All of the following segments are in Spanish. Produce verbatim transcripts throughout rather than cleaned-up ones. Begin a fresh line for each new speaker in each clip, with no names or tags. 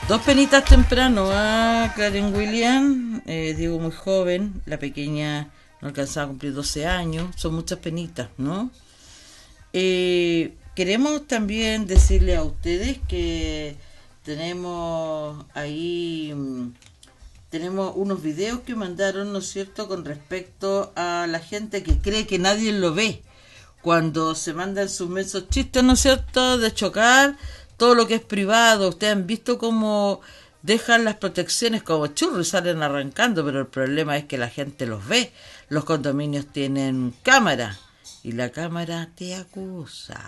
Dos penitas temprano a Karen William, eh, digo muy joven, la pequeña no alcanzaba a cumplir doce años, son muchas penitas, ¿no? Eh, queremos también decirle a ustedes que tenemos ahí, tenemos unos videos que mandaron, ¿no es cierto?, con respecto a la gente que cree que nadie lo ve, cuando se mandan sus mensos chistes, ¿no es cierto?, de chocar todo lo que es privado. Ustedes han visto cómo dejan las protecciones como churros y salen arrancando, pero el problema es que la gente los ve. Los condominios tienen cámara y la cámara te acusa.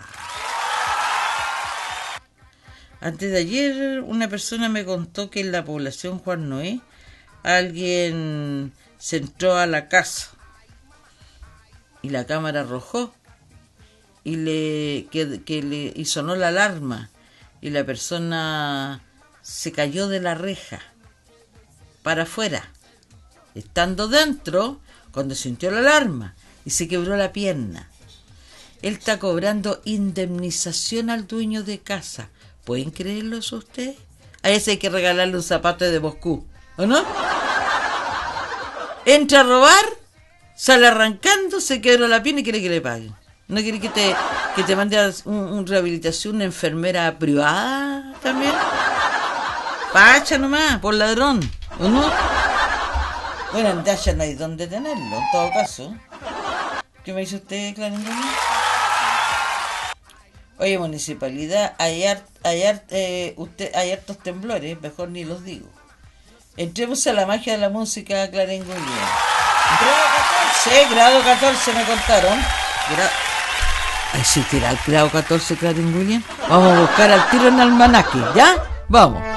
Antes de ayer una persona me contó que en la población Juan Noé alguien se entró a la casa y la cámara arrojó y le que, que le y sonó la alarma. Y la persona se cayó de la reja para afuera, estando dentro, cuando sintió la alarma, y se quebró la pierna. Él está cobrando indemnización al dueño de casa. ¿Pueden creerlo eso ustedes? A ese hay que regalarle un zapato de Moscú, ¿o no? Entra a robar, sale arrancando, se quebró la pierna y quiere que le paguen. ¿No quiere que te, que te mande a un, un rehabilitación, una enfermera privada también? Pacha nomás, por ladrón, ¿o no? Bueno, en Dasha no hay dónde tenerlo, en todo caso. ¿Qué me dice usted, Clarendona? Oye, municipalidad, hay, art, hay, art, eh, usted, hay hartos temblores, mejor ni los digo. Entremos a la magia de la música, Clarendona. Grado catorce, grado catorce me contaron. Gra ¿Existirá el grado catorce, Clarendona? Vamos a buscar al tiro en el almanaque, ¿ya? Vamos.